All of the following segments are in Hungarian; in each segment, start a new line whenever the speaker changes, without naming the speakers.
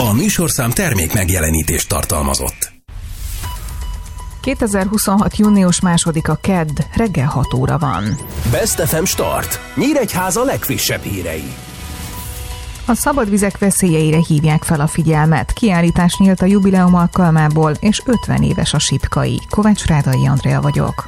A műsorszám termék megjelenítést tartalmazott.
2026. június 2-a kedd, reggel 6 óra van.
Best FM Start. Nyíregyháza legfrissebb hírei.
A szabadvizek veszélyeire hívják fel a figyelmet. Kiállítás nyílt a jubileum alkalmából, és 50 éves a Sipkai. Kovács Rádai Andrea vagyok.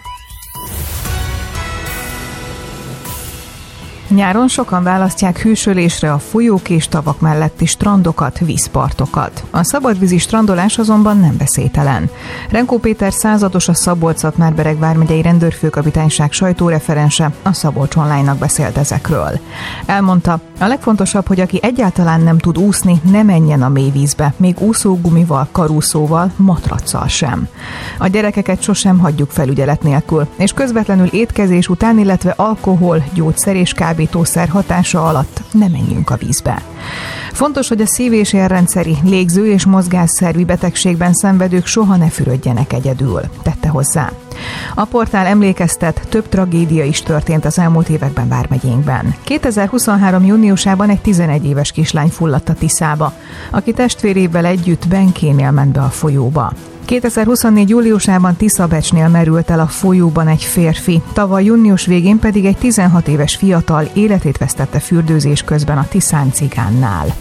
Nyáron sokan választják hűsölésre a folyók és tavak melletti strandokat, vízpartokat. A szabadvízi strandolás azonban nem veszélytelen. Renkó Péter százados, a Szabolcs-Szatmár-Bereg vármegyei rendőrfőkapitányság sajtóreferense a Szabolcs Online-nak beszélt ezekről. Elmondta, a legfontosabb, hogy aki egyáltalán nem tud úszni, ne menjen a mélyvízbe, még úszógumival, karúszóval, matracsal sem. A gyerekeket sosem hagyjuk felügyelet nélkül, és közvetlenül étkezés után, illetve alkohol, gyógyszer és kábítószer hatása alatt ne menjünk a vízbe. Fontos, hogy a szív- és érrendszeri, légző- és mozgásszervi betegségben szenvedők soha ne fürödjenek egyedül, tette hozzá. A portál emlékeztet, több tragédia is történt az elmúlt években vármegyénkben. 2023. júniusában egy 11 éves kislány fulladt a Tiszába, aki testvérével együtt Benkénél ment be a folyóba. 2024. júliusában Tiszabecsnél merült el a folyóban egy férfi, tavaly június végén pedig egy 16 éves fiatal életét vesztette fürdőzés közben a Tiszán Cigánnál.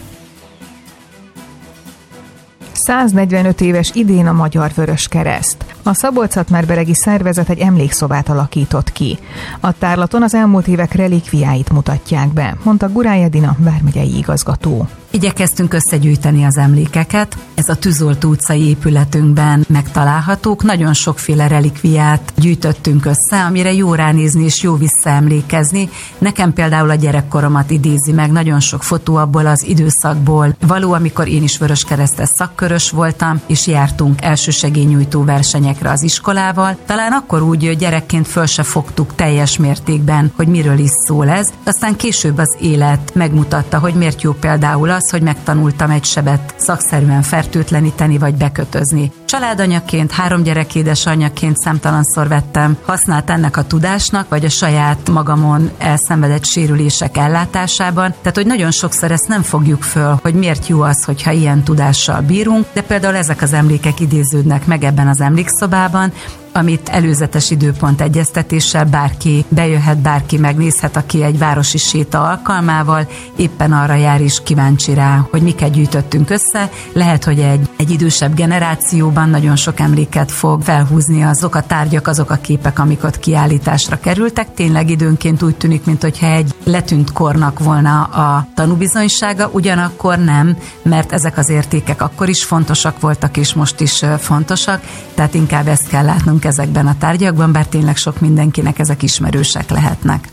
145 éves idén a Magyar Vöröskereszt. A Szabolcs-Szatmár-beregi szervezet egy emlékszobát alakított ki. A tárlaton az elmúlt évek relikviáit mutatják be, mondta Gurály Edina vármegyei igazgató.
Igyekeztünk összegyűjteni az emlékeket. Ez a Tűzolt utcai épületünkben megtalálhatók. Nagyon sokféle relikviát gyűjtöttünk össze, amire jó ránézni és jó visszaemlékezni. Nekem például a gyerekkoromat idézi meg, nagyon sok fotó abból az időszakból való, amikor én is vöröskeresztes szakkörös voltam, és jártunk elsősegélynyújtó versenyekre az iskolával. Talán akkor úgy gyerekként föl se fogtuk teljes mértékben, hogy miről is szól ez. Aztán később az élet megmutatta, hogy miért jó például az, hogy megtanultam egy sebet szakszerűen fertőtleníteni vagy bekötözni. Családanyaként, 3 gyerek édesanyjaként számtalanszor vettem használt ennek a tudásnak, vagy a saját magamon elszenvedett sérülések ellátásában. Tehát, hogy nagyon sokszor ezt nem fogjuk föl, hogy miért jó az, hogyha ilyen tudással bírunk, de például ezek az emlékek idéződnek meg ebben az emlékszobában, amit előzetes időpont egyeztetéssel bárki bejöhet, bárki megnézhet, aki egy városi séta alkalmával éppen arra jár és kíváncsi rá, hogy miket gyűjtöttünk össze. Lehet, hogy egy idősebb generációban nagyon sok emléket fog felhúzni azok a tárgyak, azok a képek, amik ott kiállításra kerültek. Tényleg időnként úgy tűnik, mintha egy letűnt kornak volna a tanúbizonysága, ugyanakkor nem, mert ezek az értékek akkor is fontosak voltak, és most is fontosak, tehát inkább ezt kell látnunk ezekben a tárgyakban, bár tényleg sok mindenkinek ezek ismerősek lehetnek.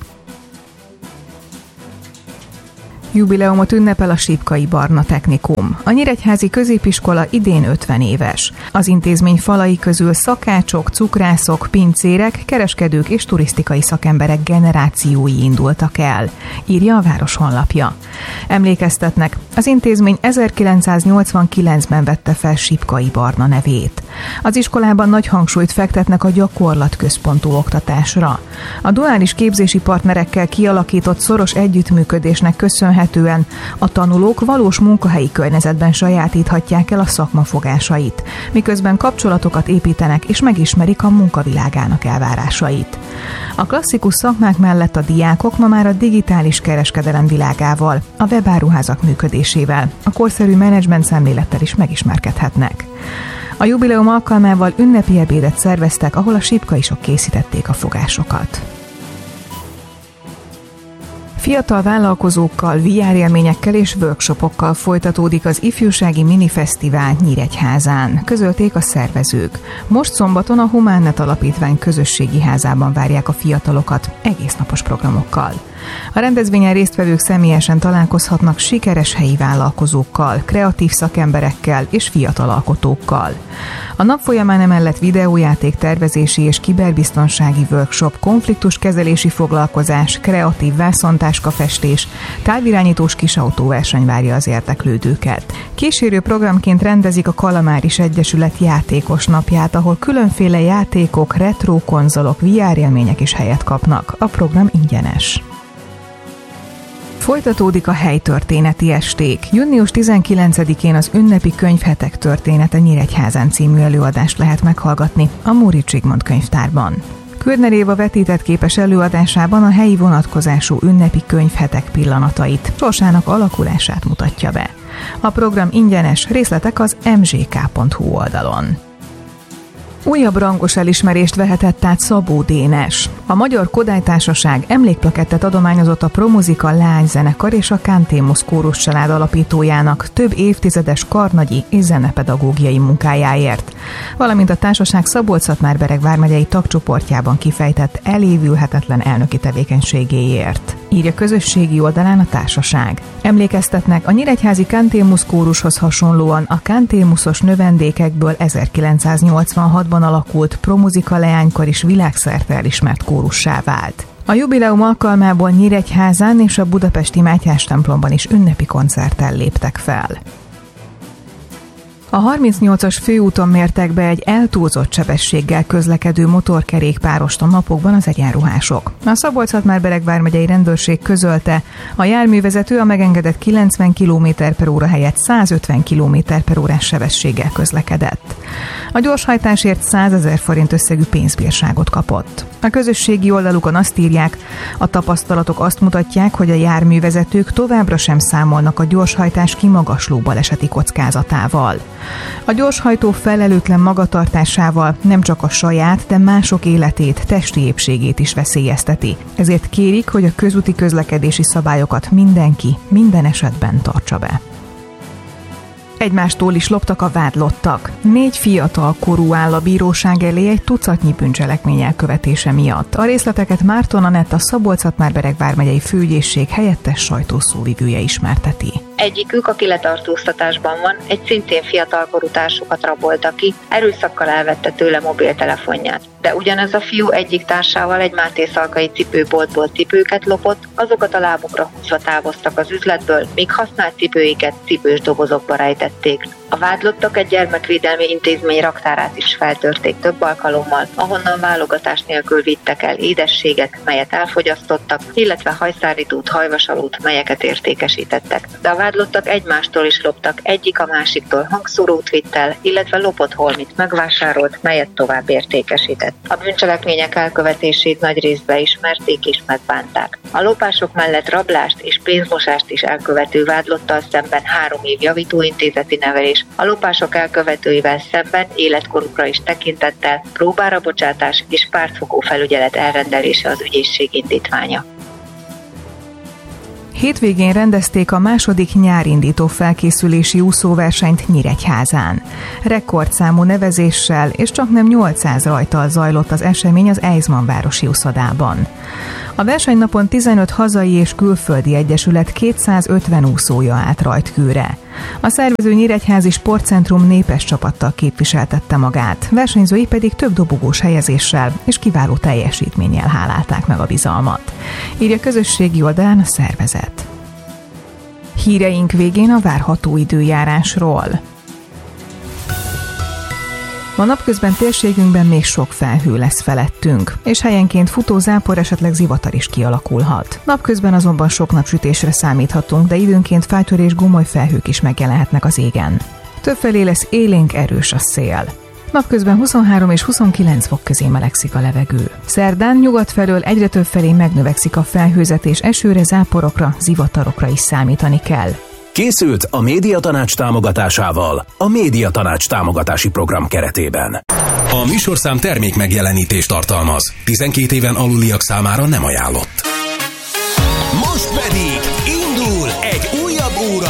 Jubileumot ünnepel a Sipkai Barna Technikum. A nyíregyházi középiskola idén 50 éves. Az intézmény falai közül szakácsok, cukrászok, pincérek, kereskedők és turisztikai szakemberek generációi indultak el, írja a város honlapja. Emlékeztetnek, az intézmény 1989-ben vette fel Sipkai Barna nevét. Az iskolában nagy hangsúlyt fektetnek a gyakorlatközpontú oktatásra. A duális képzési partnerekkel kialakított szoros együttműködésnek köszönhetően a tanulók valós munkahelyi környezetben sajátíthatják el a szakma fogásait, miközben kapcsolatokat építenek és megismerik a munkavilágának elvárásait. A klasszikus szakmák mellett a diákok ma már a digitális kereskedelem világával, a webáruházak működésével, a korszerű menedzsment szemlélettel is megismerkedhetnek. A jubileum alkalmával ünnepi ebédet szerveztek, ahol a sipkaisok készítették a fogásokat. Fiatal vállalkozókkal, VR-élményekkel és workshopokkal folytatódik az ifjúsági minifesztivál Nyíregyházán, közölték a szervezők. Most szombaton a Humánnet Alapítvány közösségi házában várják a fiatalokat egésznapos programokkal. A rendezvényen résztvevők személyesen találkozhatnak sikeres helyi vállalkozókkal, kreatív szakemberekkel és fiatal alkotókkal. A nap folyamán emellett videójáték tervezési és kiberbiztonsági workshop, konfliktuskezelési foglalkozás, kreatív vászontáskafestés, távirányítós kisautóverseny várja az érdeklődőket. Kísérő programként rendezik a Kalamáris Egyesület játékos napját, ahol különféle játékok, retro konzolok, VR élmények is helyet kapnak. A program ingyenes. Folytatódik a helytörténeti esték. Június 19-én az ünnepi könyvhetek története Nyíregyházán című előadást lehet meghallgatni a Móricz Zsigmond könyvtárban. Kürtner Éva vetített képes előadásában a helyi vonatkozású ünnepi könyvhetek pillanatait, sorsának alakulását mutatja be. A program ingyenes, részletek az mzk.hu oldalon. Újabb rangos elismerést vehetett át Szabó Dénes. A Magyar Kodály Társaság emlékplakettet adományozott a Promuzika leányzenekar és a Cantémus kórus család alapítójának több évtizedes karnagyi és zenepedagógiai munkájáért, valamint a társaság Szabolcs-Szatmár-Bereg vármegyei tagcsoportjában kifejtett elévülhetetlen elnöki tevékenységéért, írja közösségi oldalán a társaság. Emlékeztetnek, a nyíregyházi Cantémus kórushoz hasonlóan a Cantémusos növendékekből 1986-ban alakult Promuzika leánykar is világszerte elismert kórussá vált. A jubileum alkalmából Nyíregyházán és a budapesti Mátyás templomban is ünnepi koncerttel léptek fel. A 38-as főúton mértek be egy eltúlzott sebességgel közlekedő motorkerékpárost a napokban az egyenruhások. A Szabolcs-Szatmár-Bereg vármegyei rendőrség közölte, a járművezető a megengedett 90 km/h helyett 150 km/h sebességgel közlekedett. A gyorshajtásért 100 000 forint összegű pénzbírságot kapott. A közösségi oldalukon azt írják, a tapasztalatok azt mutatják, hogy a járművezetők továbbra sem számolnak a gyorshajtás kimagasló baleseti kockázatával. A gyorshajtó felelőtlen magatartásával nem csak a saját, de mások életét, testi épségét is veszélyezteti. Ezért kérik, hogy a közúti közlekedési szabályokat mindenki, minden esetben tartsa be. Egymástól is loptak a vádlottak. 4 fiatal korú áll a bíróság elé egy tucatnyi bűncselekmény elkövetése miatt. A részleteket Márton Anett, a Szabolcs-Szatmár-Bereg vármegyei főügyészség helyettes sajtószóvivője ismerteti.
Egyikük, aki letartóztatásban van, egy szintén fiatalkorú társukat rabolta ki, erőszakkal elvette tőle mobiltelefonját. De ugyanez a fiú egyik társával egy mátészalkai cipőboltból cipőket lopott, azokat a lábukra húzva távoztak az üzletből, míg használt cipőiket cipős dobozokba rejtették. A vádlottak egy gyermekvédelmi intézmény raktárát is feltörték több alkalommal, ahonnan válogatás nélkül vittek el édességet, melyet elfogyasztottak, illetve hajszárítót, hajvasalót, melyeket értékesítettek. De a vádlottak egymástól is loptak, egyik a másiktól hangszórót vitt el, illetve lopott holmit megvásárolt, melyet tovább értékesített. A bűncselekmények elkövetését nagy részben ismerték és megbánták. A lopások mellett rablást és pénzmosást is elkövető vádlottal szemben 3 év javítóintézeti nevelés, a lopások elkövetőivel szemben életkorukra is tekintettel próbára bocsátás és pártfogó felügyelet elrendelése az ügyészség indítványa.
Hétvégén rendezték a második nyárindító felkészülési úszóversenyt Nyíregyházán. Rekordszámú nevezéssel és csaknem 800 rajttal zajlott az esemény az Eizman városi úszodában. A versenynapon 15 hazai és külföldi egyesület 250 úszója állt rajtkőre. A szervező Nyíregyházi Sportcentrum népes csapattal képviseltette magát, versenyzői pedig több dobogós helyezéssel és kiváló teljesítménnyel hálálták meg a bizalmat, írja közösségi oldalán a szervezet. Híreink végén a várható időjárásról. A napközben térségünkben még sok felhő lesz felettünk, és helyenként futó zápor, esetleg zivatar is kialakulhat. Napközben azonban sok napsütésre számíthatunk, de időnként feltörés gomoly felhők is megjelenhetnek az égen. Többfelé lesz élénk erős a szél. Napközben 23 és 29 fok közé melegszik a levegő. Szerdán nyugat felől egyre több felé megnövekszik a felhőzet, és esőre, záporokra, zivatarokra is számítani kell.
Készült a Médiatanács támogatásával a Médiatanács támogatási program keretében. A műsorszám termék megjelenítést tartalmaz. 12 éven aluliak számára nem ajánlott. Most pedig indul egy újabb óra